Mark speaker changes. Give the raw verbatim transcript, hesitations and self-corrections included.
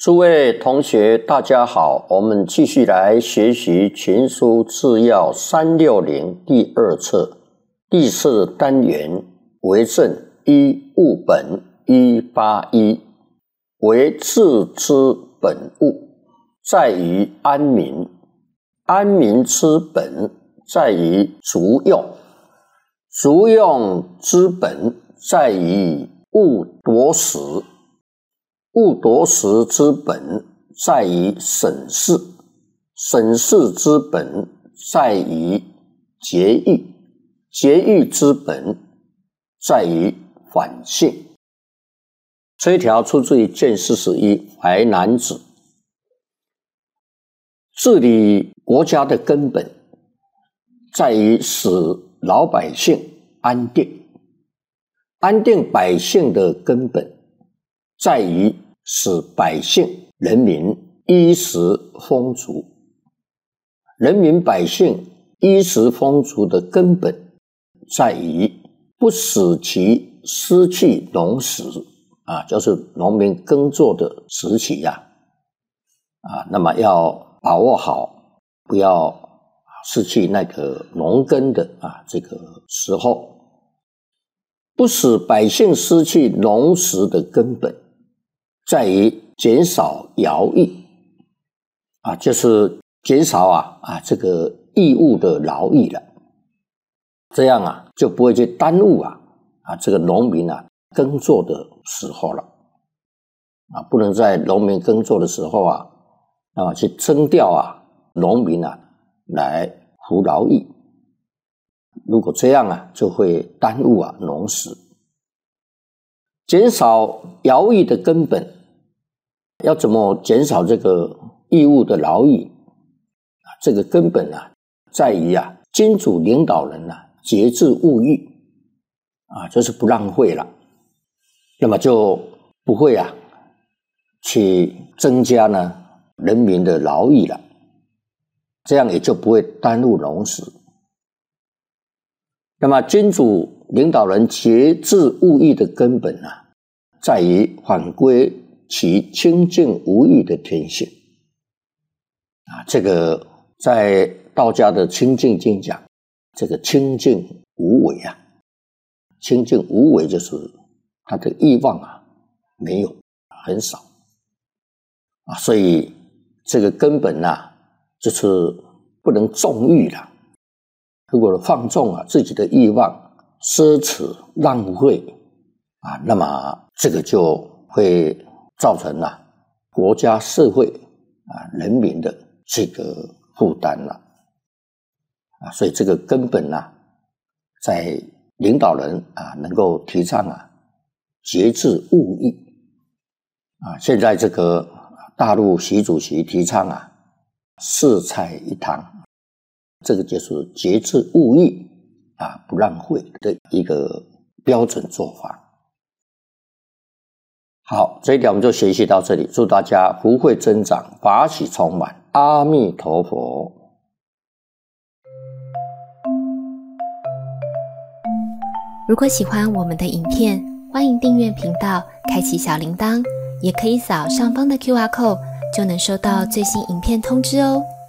Speaker 1: 诸位同学大家好，我们继续来学习群书治要三六零第二册第四单元为政一务本一八一。为治之本务，在于安民，安民之本在于足用，足用之本在于勿夺食，勿夺食之本在于审视，审视之本在于节欲，节欲之本在于反省。这一条出自于卷四十一淮南子。治理国家的根本在于使老百姓安定，安定百姓的根本在于使百姓人民衣食丰足，人民百姓衣食丰足的根本在于不使其失去农时啊，就是农民耕作的时期呀、啊，啊，那么要把握好，不要失去那个农耕的啊这个时候，不使百姓失去农时的根本，在于减少徭役啊，就是减少啊啊这个义务的劳役了，这样啊就不会去耽误啊啊这个农民啊耕作的时候了啊，不能在农民耕作的时候啊啊去征调啊农民啊来服劳役，如果这样啊就会耽误啊农时。减少徭役的根本，要怎么减少这个义务的劳役？这个根本啊在于啊君主领导人啊节制物欲啊，就是不浪费了。那么就不会啊去增加呢人民的劳役了，这样也就不会耽误农时。那么君主领导人节制物欲的根本啊，在于反归其清净无欲的天性啊。这个在道家的清净经讲，这个清净无为啊，清净无为就是他的欲望啊没有，很少啊，所以这个根本啊就是不能纵欲了。如果放纵啊自己的欲望，奢侈浪费啊，那么这个就会造成了、啊、国家社会啊人民的这个负担了啊，所以这个根本啊，在领导人啊能够提倡啊节制物欲啊，现在这个大陆习主席提倡啊四菜一汤，这个就是节制物欲啊不浪费的一个标准做法。好，这一点我们就学习到这里，祝大家福慧增长，法喜充满，阿弥陀佛。
Speaker 2: 如果喜欢我们的影片，欢迎订阅频道，开启小铃铛，也可以扫上方的 Q R code， 就能收到最新影片通知哦。